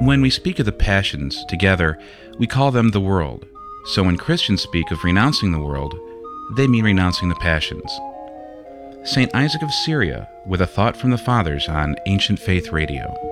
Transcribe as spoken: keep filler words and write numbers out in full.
When we speak of the passions together, we call them the world. So when Christians speak of renouncing the world, they mean renouncing the passions. Saint Isaac of Syria, with a thought from the Fathers on Ancient Faith Radio.